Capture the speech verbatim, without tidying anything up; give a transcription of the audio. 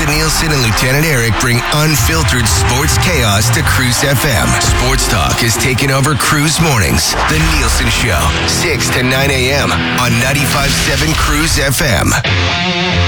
Lisa Nielsen and Lieutenant Eric bring unfiltered sports chaos to Cruise F M. Sports talk is taking over Cruise Mornings. The Nielsen Show, six to nine a.m. on ninety-five point seven Cruise F M.